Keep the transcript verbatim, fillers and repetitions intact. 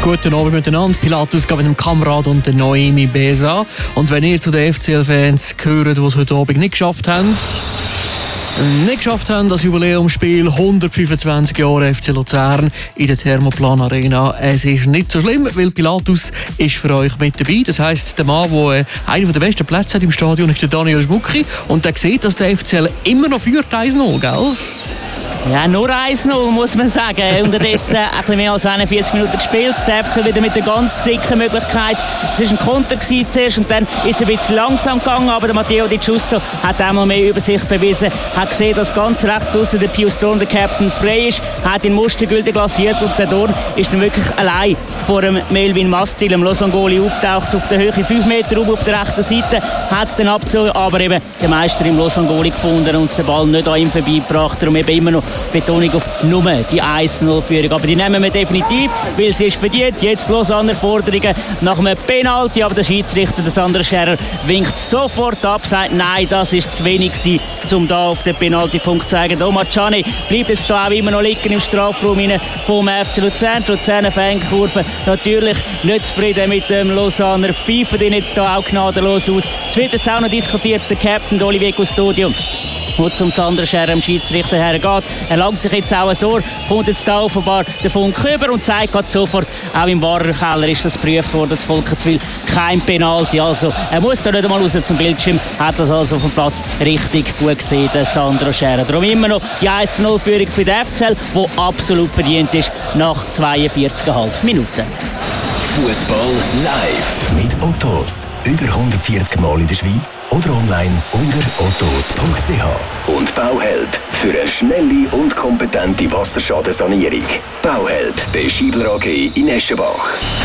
Guten Abend miteinander. Pilatus geht mit dem Kamrad und der Noemi Besa. Und wenn ihr zu den F C L-Fans gehört, die es heute Abend nicht geschafft haben, nicht geschafft haben, das Jubiläumsspiel hundertfünfundzwanzig Jahre F C Luzern in der Thermoplan Arena. Es ist nicht so schlimm, weil Pilatus ist für euch mit dabei. Das heisst, der Mann, der einen der besten Plätze hat im Stadion, ist der Daniel Schmucki. Und der sieht, dass der F C L immer noch führt eins null, gell? Ja, nur eins null muss man sagen. Unterdessen ein bisschen mehr als einundvierzig Minuten gespielt. Der F C L wieder mit einer ganz dicken Möglichkeit. Es war ein Konter zuerst und dann ist es ein bisschen langsam gegangen. Aber der Matteo Di Giusto hat einmal mehr Übersicht bewiesen. Hat gesehen, dass ganz rechts außen der Pius Dorn, der Captain, frei ist. Hat ihn mustergültig glasiert und der Dorn ist dann wirklich allein vor dem Melvin Mastil, dem Losangoli, auftaucht auf der Höhe fünf Meter oben auf der rechten Seite. Hat es dann abgezogen, aber eben der Meister im Losangoli gefunden und den Ball nicht an ihm vorbeigebracht. Darum eben immer noch Betonung auf nur die eins null Führung. Aber die nehmen wir definitiv, weil sie ist verdient. Jetzt Lausanne Forderungen nach einem Penalty. Aber der Schiedsrichter, der Sandra Scherer, winkt sofort ab, sagt, nein, das ist zu wenig gewesen, um da auf den Penaltypunkt zu zeigen. Omar Gianni bleibt jetzt da auch immer noch liegen im Strafraum vom F C Luzern. Die Luzerner Fankurve natürlich nicht zufrieden mit dem Lausanner. Pfeifen den jetzt da auch gnadenlos aus. Es wird jetzt auch noch diskutiert, der Captain Olivier Custodio, der zum Sandra Scherer, dem Schiedsrichter, hergeht. Er langt sich jetzt auch ein Ohr, kommt jetzt da offenbar der Funk über und zeigt gerade sofort, auch im Wahrerkeller ist das geprüft worden, zu Volkenswil, kein Penalty. Also, er muss da nicht einmal raus zum Bildschirm, hat das also auf dem Platz richtig gut gesehen, der Sandra Scherer. Darum immer noch die eins null Führung für den F C L, die absolut verdient ist, nach zweiundvierzig Komma fünf Minuten. Fußball live mit Ottos. Über hundertvierzig Mal in der Schweiz oder online unter ottos punkt c h. Und Bauhelp für eine schnelle und kompetente Wasserschadensanierung. Bauhelp bei Schiebler A G in Eschenbach.